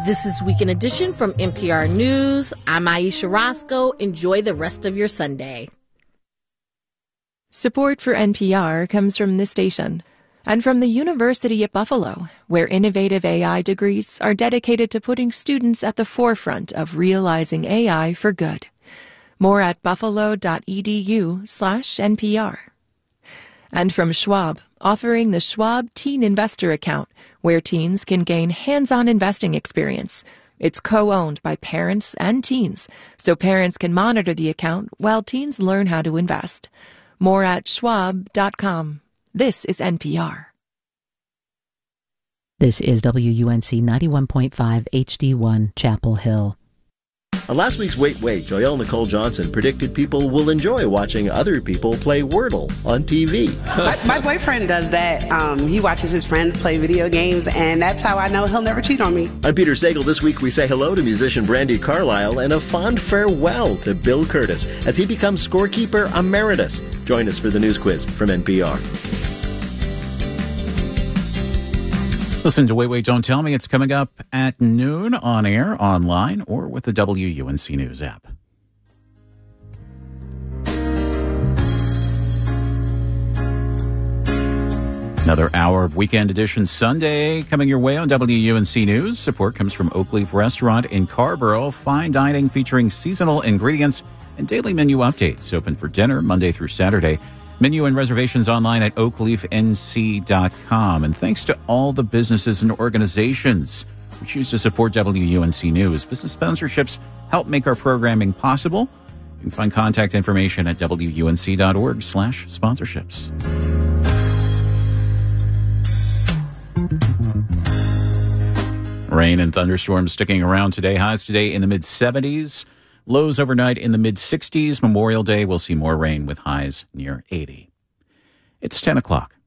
This is Weekend Edition from NPR News. I'm Aisha Roscoe. Enjoy the rest of your Sunday. Support for NPR comes from this station and from the University at Buffalo, where innovative AI degrees are dedicated to putting students at the forefront of realizing AI for good. More at buffalo.edu/NPR. And from Schwab, offering the Schwab Teen Investor Account, where teens can gain hands-on investing experience. It's co-owned by parents and teens, so parents can monitor the account while teens learn how to invest. More at schwab.com. This is NPR. This is WUNC 91.5 HD1 Chapel Hill. On last week's Wait, Joelle Nicole Johnson predicted people will enjoy watching other people play Wordle on TV. My boyfriend does that. He watches his friends play video games, and that's how I know he'll never cheat on me. I'm Peter Sagal. This week we say hello to musician Brandi Carlile and a fond farewell to Bill Curtis as he becomes scorekeeper emeritus. Join us for the news quiz from NPR. Listen to Wait, Don't Tell Me. It's coming up at noon on air, online, or with the WUNC News app. Another hour of Weekend Edition Sunday coming your way on WUNC News. Support comes from Oak Leaf Restaurant in Carborough. Fine dining featuring seasonal ingredients and daily menu updates. Open for dinner Monday through Saturday. Menu and reservations online at oakleafnc.com. And thanks to all the businesses and organizations who choose to support WUNC News. Business sponsorships help make our programming possible. You can find contact information at wunc.org/sponsorships. Rain and thunderstorms sticking around today. Highs today in the mid-70s. Lows overnight in the mid-60s. Memorial Day, we'll see more rain with highs near 80. It's 10 o'clock.